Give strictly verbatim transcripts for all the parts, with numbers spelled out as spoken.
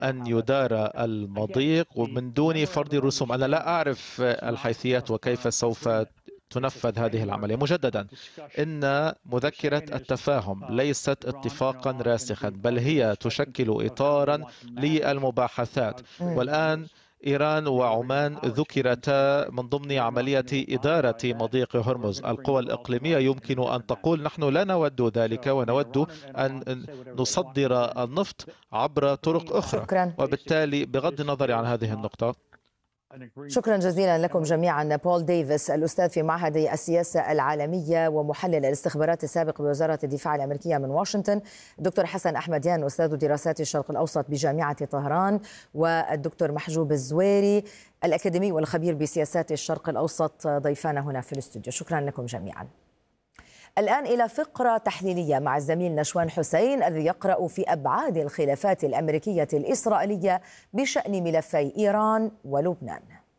أن يدار المضيق ومن دون فرض رسوم. أنا لا أعرف الحيثيات وكيف سوف تنفذ هذه العملية. مجددا، إن مذكرة التفاهم ليست اتفاقا راسخا، بل هي تشكل إطارا للمباحثات. والآن إيران وعمان ذكرتا من ضمن عملية إدارة مضيق هرمز. القوى الإقليمية يمكن أن تقول نحن لا نود ذلك ونود أن نصدر النفط عبر طرق أخرى. شكرا. وبالتالي بغض النظر عن هذه النقطة، شكرا جزيلا لكم جميعا. بول ديفيس، الأستاذ في معهد السياسة العالمية ومحلل الاستخبارات السابق بوزارة الدفاع الأمريكية من واشنطن، الدكتور حسن أحمديان أستاذ دراسات الشرق الأوسط بجامعة طهران، والدكتور محجوب الزويري الأكاديمي والخبير بسياسات الشرق الأوسط ضيفانا هنا في الاستوديو. شكرا لكم جميعا. الآن إلى فقرة تحليلية مع الزميل نشوان حسين الذي يقرأ في أبعاد الخلافات الأمريكية الإسرائيلية بشأن ملفي إيران ولبنان.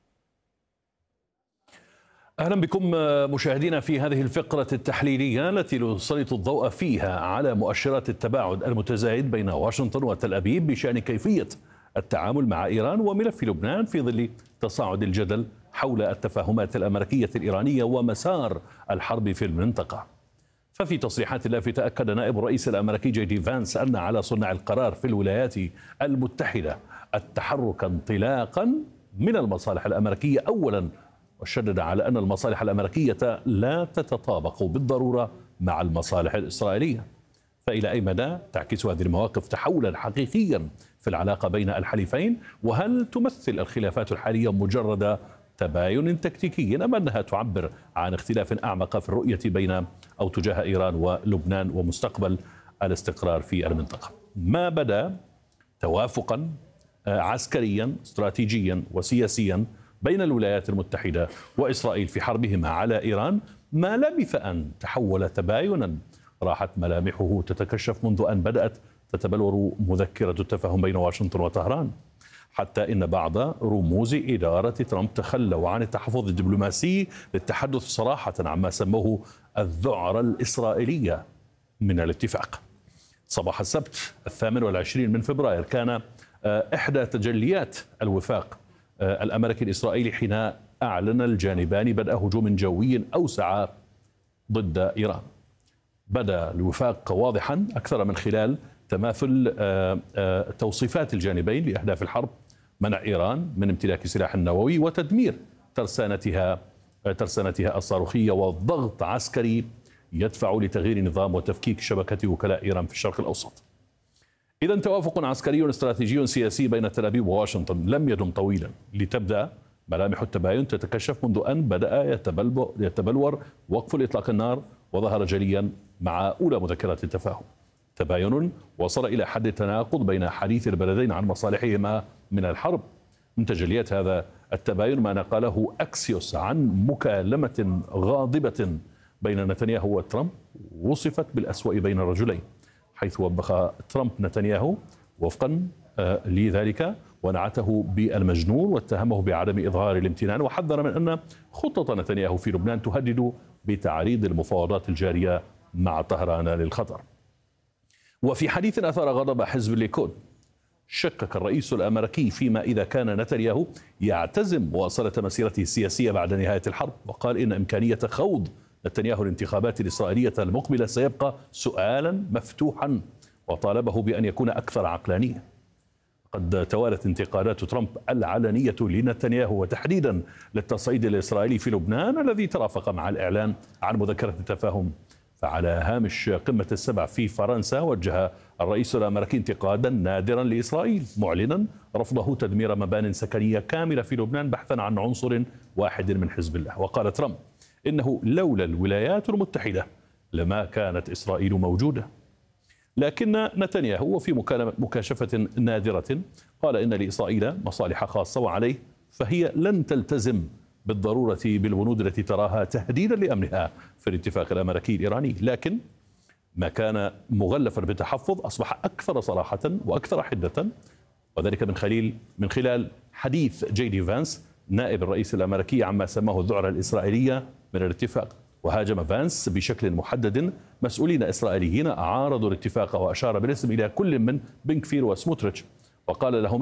أهلا بكم مشاهدينا في هذه الفقرة التحليلية التي نسلط الضوء فيها على مؤشرات التباعد المتزايد بين واشنطن وتل أبيب بشأن كيفية التعامل مع إيران وملف لبنان في ظل تصاعد الجدل حول التفاهمات الأمريكية الإيرانية ومسار الحرب في المنطقة. ففي تصريحات لافتة أكد نائب الرئيس الأمريكي جي دي فانس أن على صناع القرار في الولايات المتحدة التحرك انطلاقا من المصالح الأمريكية أولا، وشدد على أن المصالح الأمريكية لا تتطابق بالضرورة مع المصالح الإسرائيلية. فإلى أي مدى تعكس هذه المواقف تحولا حقيقيا في العلاقة بين الحليفين؟ وهل تمثل الخلافات الحالية مجرد تباين تكتيكي أم أنها تعبر عن اختلاف أعمق في الرؤية بين أو تجاه إيران ولبنان ومستقبل الاستقرار في المنطقة؟ ما بدا توافقا عسكريا استراتيجيا وسياسيا بين الولايات المتحدة وإسرائيل في حربهما على إيران ما لبث أن تحول تباينا راحت ملامحه تتكشف منذ أن بدأت تتبلور مذكرة التفاهم بين واشنطن وطهران، حتى إن بعض رموز إدارة ترامب تخلوا عن التحفظ الدبلوماسي للتحدث صراحة عما سموه الذعر الإسرائيلية من الاتفاق. صباح السبت الثامن والعشرين من فبراير كان إحدى تجليات الوفاق الأمريكي الإسرائيلي حين أعلن الجانبان بدء هجوم جوي أوسع ضد إيران. بدأ الوفاق واضحا أكثر من خلال تماثل توصيفات الجانبين لأهداف الحرب: منع إيران من امتلاك سلاح نووي وتدمير ترسانتها ترسانتها الصاروخية، والضغط عسكري يدفع لتغيير نظام وتفكيك شبكة وكلاء إيران في الشرق الأوسط. إذن توافق عسكري استراتيجي سياسي بين تل أبيب وواشنطن لم يدم طويلا لتبدأ ملامح التباين تتكشف منذ أن بدأ يتبلور وقف الإطلاق النار وظهر جليا مع أولى مذكرات التفاهم. تباين وصل إلى حد التناقض بين حديث البلدين عن مصالحهما من الحرب. من تجليات هذا التباين ما نقله أكسيوس عن مكالمة غاضبة بين نتنياهو وترامب وصفت بالأسوأ بين الرجلين، حيث وبخ ترامب نتنياهو وفقا لذلك ونعته بالمجنون واتهمه بعدم إظهار الامتنان، وحذر من أن خطة نتنياهو في لبنان تهدد بتعريض المفاوضات الجارية مع طهران للخطر. وفي حديث أثار غضب حزب الليكود، شكك الرئيس الأمريكي فيما إذا كان نتنياهو يعتزم مواصلة مسيرته السياسية بعد نهاية الحرب، وقال إن إمكانية خوض نتنياهو الانتخابات الإسرائيلية المقبلة سيبقى سؤالا مفتوحا، وطالبه بأن يكون أكثر عقلانية. قد توالت انتقادات ترامب العلنية لنتنياهو وتحديدا للتصعيد الإسرائيلي في لبنان الذي ترافق مع الإعلان عن مذكرة التفاهم. فعلى هامش قمة السبع في فرنسا وجه الرئيس الأمريكي انتقادا نادرا لإسرائيل، معلنا رفضه تدمير مبان سكنية كاملة في لبنان بحثا عن عنصر واحد من حزب الله. وقال ترامب إنه لولا الولايات المتحدة لما كانت إسرائيل موجودة. لكن نتنياهو وفي مكاشفة نادرة قال إن لإسرائيل مصالح خاصة وعليه فهي لن تلتزم بالضرورة بالبنود التي تراها تهديدا لأمنها في الاتفاق الأمريكي الإيراني، لكن ما كان مغلفا بتحفظ أصبح أكثر صراحة وأكثر حدة، وذلك من خلال من خلال حديث جي دي فانس نائب الرئيس الأمريكي عما سماه الذعر الإسرائيلية من الاتفاق. وهاجم فانس بشكل محدد مسؤولين إسرائيليين عارضوا الاتفاق، وأشار بالاسم إلى كل من بن كفير وسموتريتش، وقال له